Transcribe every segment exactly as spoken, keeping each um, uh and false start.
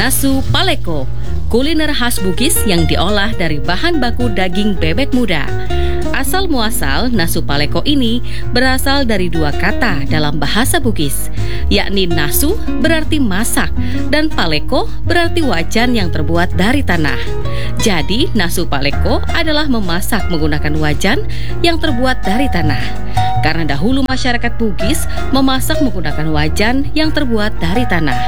Nasu Paleko, kuliner khas Bugis yang diolah dari bahan baku daging bebek muda. Asal muasal nasu paleko ini berasal dari dua kata dalam bahasa Bugis, yakni nasu berarti masak dan paleko berarti wajan yang terbuat dari tanah. Jadi nasu paleko adalah memasak menggunakan wajan yang terbuat dari tanah. Karena dahulu masyarakat Bugis memasak menggunakan wajan yang terbuat dari tanah.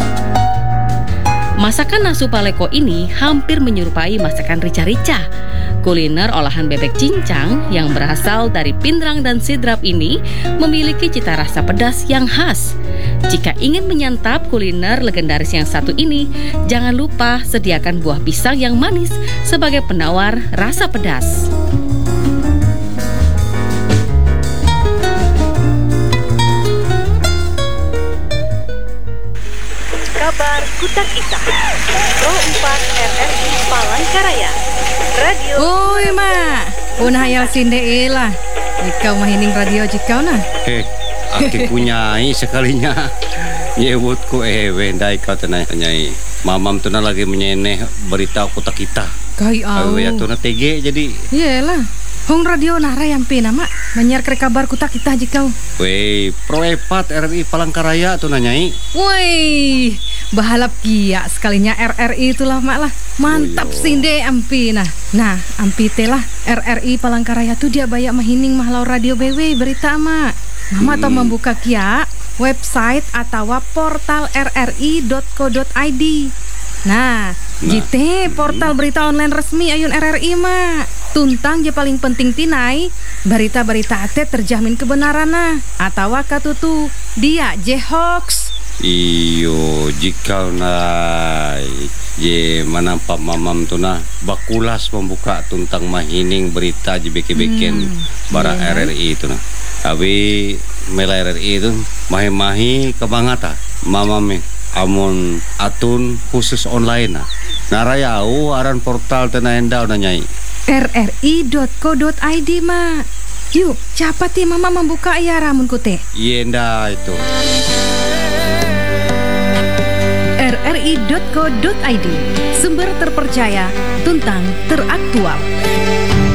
Masakan nasu paleko ini hampir menyerupai masakan rica-rica. Kuliner olahan bebek cincang yang berasal dari pindrang dan sidrap ini memiliki cita rasa pedas yang khas. Jika ingin menyantap kuliner legendaris yang satu ini, jangan lupa sediakan buah pisang yang manis sebagai penawar rasa pedas. Kabar Kutak Ita nol empat R R I Palangkaraya Radio. Oi mak, punah hayal sinde lah. Ikau mahining radio jikau nah. Eh, aki punyai sekalinya. Nyebutku eh wendai kau tenai nyai. Mamam tuna lagi menyeneh berita Kutak Ita. Kai au. Ya tuna T G jadi. Iyalah. Hong radio nara yang pina mak menyiar ke kabar Kutak Ita jikau. Wei, pro epat R R I Palangkaraya tuna nyai. Woi, bahalap kia sekalinya R R I itulah mak lah. Mantap oh, sinde ampi nah. Nah, ampi telah R R I Palangkaraya tuh dia banyak mahining mahlau radio B W berita mak. Mama hmm. Atau membuka kia website atau portal r r i dot co dot i d. Nah, nah. Jite portal berita online resmi ayun R R I mak. Tuntang je paling penting tinai berita-berita ate terjamin kebenaran nah atau katutu dia je hoax. Iyo jika nai je manampak mamam tu nah bakulas membuka tuntang mahining berita je beke-beken hmm, bara yeah. R R I tu nah. Abi mela R R I tu mahi-mahi kebangata mamam amun atun khusus online nah. Narayau aran portal tena endau na nyai. r r i dot co dot i d mak. Yuk, cepat ya mama membuka ya ramun kute. Yenda itu. r r i dot co dot i d, sumber terpercaya, tuntang teraktual.